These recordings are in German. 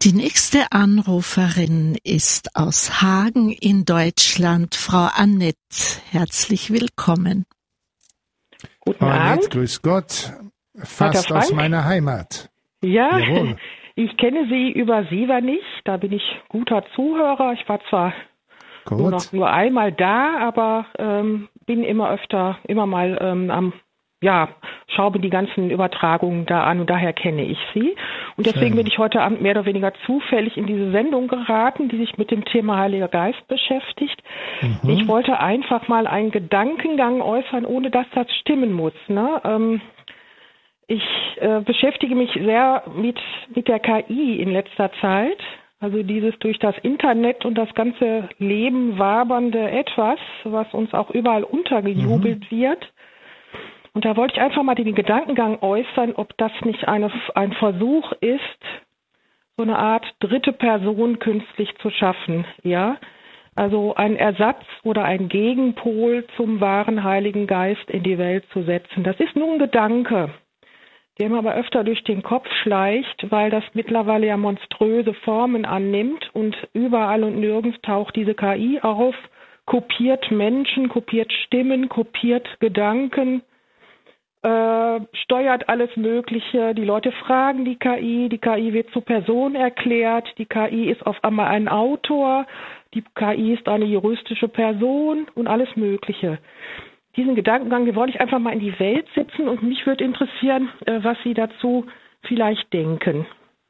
Die nächste Anruferin ist aus Hagen in Deutschland, Frau Annette. Herzlich willkommen. Guten Abend. Annette, grüß Gott. Fast aus meiner Heimat. Ja, Jawohl. Ich kenne Sie über Sievernich. Da bin ich guter Zuhörer. Ich war zwar nur einmal da, aber bin immer mal schaue mir die ganzen Übertragungen da an und daher kenne ich Sie. Und deswegen bin ich heute Abend mehr oder weniger zufällig in diese Sendung geraten, die sich mit dem Thema Heiliger Geist beschäftigt. Ich wollte einfach mal einen Gedankengang äußern, ohne dass das stimmen muss. Ne? Ich beschäftige mich sehr mit der KI in letzter Zeit. Also dieses durch das Internet und das ganze Leben wabernde Etwas, was uns auch überall untergejubelt wird. Und da wollte ich einfach mal den Gedankengang äußern, ob das nicht ein Versuch ist, so eine Art dritte Person künstlich zu schaffen, ja? Also ein Ersatz oder ein Gegenpol zum wahren Heiligen Geist in die Welt zu setzen. Das ist nur ein Gedanke, der mir aber öfter durch den Kopf schleicht, weil das mittlerweile ja monströse Formen annimmt und überall und nirgends taucht diese KI auf, kopiert Menschen, kopiert Stimmen, kopiert Gedanken, steuert alles Mögliche. Die Leute fragen die KI wird zur Person erklärt, die KI ist auf einmal ein Autor, die KI ist eine juristische Person und alles Mögliche. Diesen Gedankengang, den wollte ich einfach mal in die Welt setzen und mich würde interessieren, was Sie dazu vielleicht denken.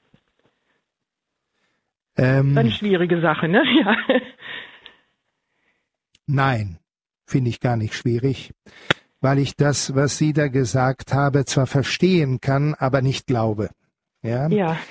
Eine schwierige Sache, ne? Ja. Nein, finde ich gar nicht schwierig, weil ich das, was Sie da gesagt haben, zwar verstehen kann, aber nicht glaube. Ja.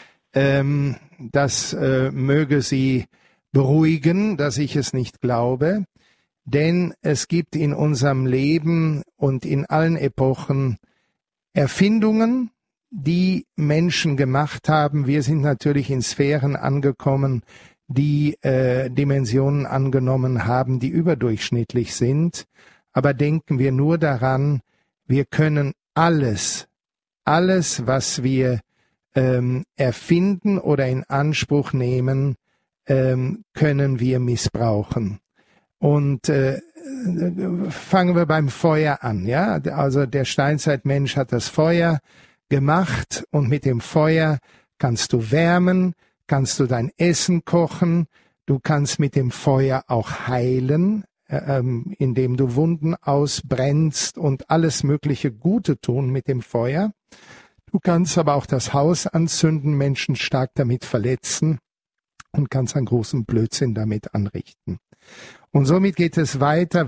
Das möge Sie beruhigen, dass ich es nicht glaube, denn es gibt in unserem Leben und in allen Epochen Erfindungen, die Menschen gemacht haben. Wir sind natürlich in Sphären angekommen, die Dimensionen angenommen haben, die überdurchschnittlich sind. Aber denken wir nur daran, wir können alles, was wir erfinden oder in Anspruch nehmen, können wir missbrauchen. Und fangen wir beim Feuer an, ja? Also der Steinzeitmensch hat das Feuer gemacht und mit dem Feuer kannst du wärmen, kannst du dein Essen kochen, du kannst mit dem Feuer auch heilen, indem du Wunden ausbrennst und alles mögliche Gute tun mit dem Feuer. Du kannst aber auch das Haus anzünden, Menschen stark damit verletzen und kannst einen großen Blödsinn damit anrichten. Und somit geht es weiter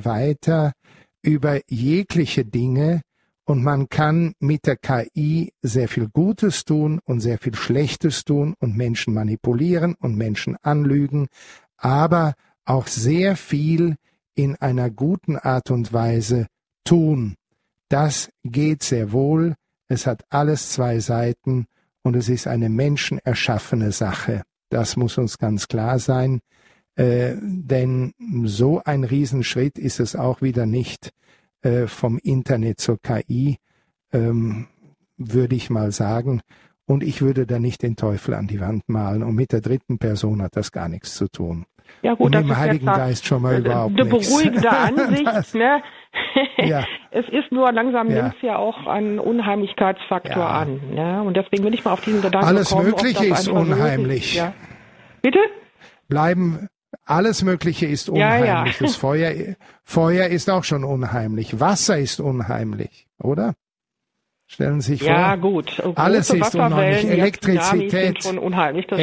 über jegliche Dinge und man kann mit der KI sehr viel Gutes tun und sehr viel Schlechtes tun und Menschen manipulieren und Menschen anlügen, aber auch sehr viel in einer guten Art und Weise tun. Das geht sehr wohl. Es hat alles zwei Seiten und es ist eine menschenerschaffene Sache. Das muss uns ganz klar sein, denn so ein Riesenschritt ist es auch wieder nicht vom Internet zur KI, würde ich mal sagen. Und ich würde da nicht den Teufel an die Wand malen. Und mit der dritten Person hat das gar nichts zu tun. Ja gut, und das mit dem ist Heiligen Geist schon mal überhaupt eine nichts. Beruhigende Ansicht. Das, ne? Ja. Es ist nur langsam nimmt es ja auch einen Unheimlichkeitsfaktor an. Ne? Und deswegen bin ich mal auf diesen Gedanken alles gekommen. Alles Mögliche ist unheimlich. Ja. Bitte? Alles Mögliche ist unheimlich. Ja. Das Feuer ist auch schon unheimlich. Wasser ist unheimlich, oder? Stellen Sie sich vor. Ja, gut. Alles ist unheimlich. Elektrizität. Sind schon unheimlich, das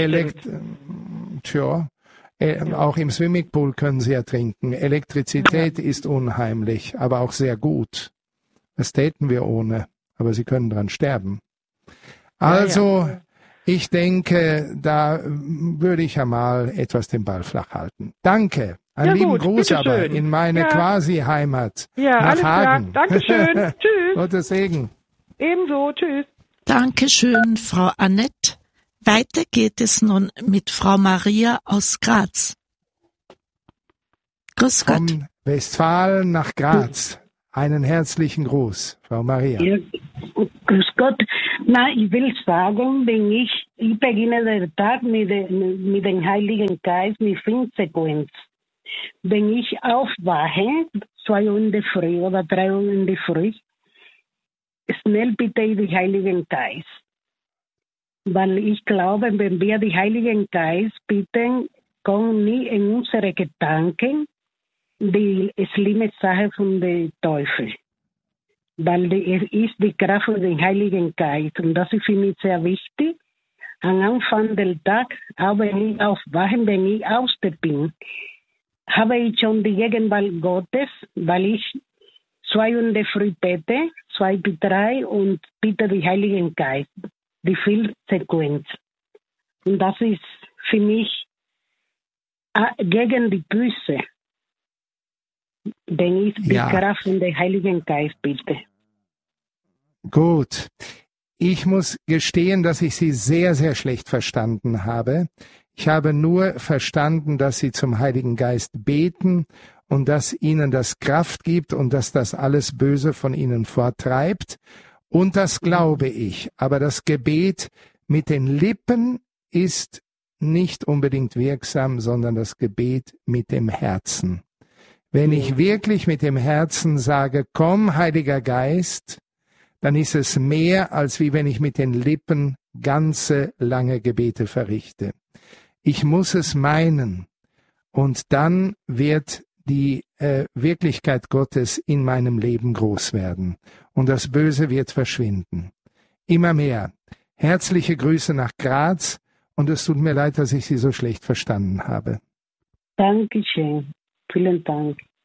auch im Swimmingpool können Sie ertrinken. Elektrizität ist unheimlich, aber auch sehr gut. Das täten wir ohne, aber Sie können dran sterben. Also, ich denke, da würde ich ja mal etwas den Ball flach halten. Danke. Einen lieben Gruß aber in meine Quasi-Heimat nach alles Hagen. Klar. Dankeschön. Tschüss. Gottes Segen. Ebenso. Tschüss. Dankeschön, Frau Annette. Weiter geht es nun mit Frau Maria aus Graz. Grüß Gott. Von Westfalen nach Graz. Einen herzlichen Gruß, Frau Maria. Ja, grüß Gott. Na, ich will sagen, wenn ich ich beginne den Tag mit dem Heiligen Geist mit 5 Sequenz. Wenn ich aufwache, 2 Uhr in der Früh oder 3 Uhr in der Früh, schnell bitte ich den Heiligen Geist. Weil ich glaube, wenn wir den Heiligen Geist bitten, kommen nie in unsere Gedanken die schlimme Sache von dem Teufel. Weil es ist die Kraft von dem Heiligen Geist. Und das ist für mich sehr wichtig. Am Anfang des Tages, auch wenn ich aufwache, wenn ich ausstehe bin, habe ich schon die Gegenwart Gottes, weil ich 2 Uhr in der Früh bete, 2 bis 3 und bitte den Heiligen Geist, die Sequenz. Und das ist für mich gegen die Böse, wenn ich die Kraft von dem Heiligen Geist bitte. Gut. Ich muss gestehen, dass ich Sie sehr, sehr schlecht verstanden habe. Ich habe nur verstanden, dass Sie zum Heiligen Geist beten und dass Ihnen das Kraft gibt und dass das alles Böse von Ihnen forttreibt. Und das glaube ich. Aber das Gebet mit den Lippen ist nicht unbedingt wirksam, sondern das Gebet mit dem Herzen. Wenn ich wirklich mit dem Herzen sage, komm, Heiliger Geist, dann ist es mehr, als wie wenn ich mit den Lippen ganze lange Gebete verrichte. Ich muss es meinen und dann wird die Wirklichkeit Gottes in meinem Leben groß werden und das Böse wird verschwinden. Immer mehr. Herzliche Grüße nach Graz und es tut mir leid, dass ich Sie so schlecht verstanden habe. Dankeschön. Vielen Dank.